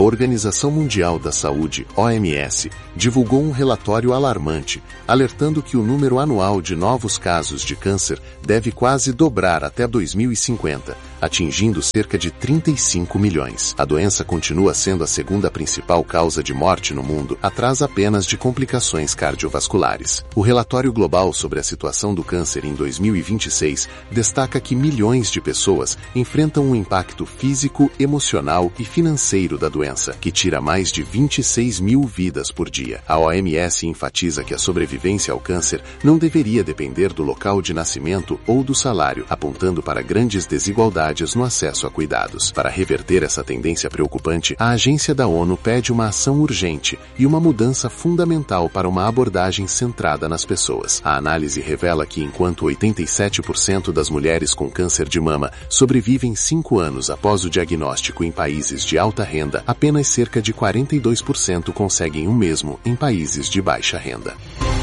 A Organização Mundial da Saúde, OMS, divulgou um relatório alarmante, alertando que o número anual de novos casos de câncer deve quase dobrar até 2050, atingindo cerca de 35 milhões. A doença continua sendo a segunda principal causa de morte no mundo, atrás apenas de complicações cardiovasculares. O relatório global sobre a situação do câncer em 2026 destaca que milhões de pessoas enfrentam um impacto físico, emocional e financeiro da doença, que tira mais de 26 mil vidas por dia. A OMS enfatiza que a sobrevivência ao câncer não deveria depender do local de nascimento ou do salário, apontando para grandes desigualdades no acesso a cuidados. Para reverter essa tendência preocupante, a agência da ONU pede uma ação urgente e uma mudança fundamental para uma abordagem centrada nas pessoas. A análise revela que enquanto 87% das mulheres com câncer de mama sobrevivem 5 anos após o diagnóstico em países de alta renda, apenas cerca de 42% conseguem o mesmo em países de baixa renda.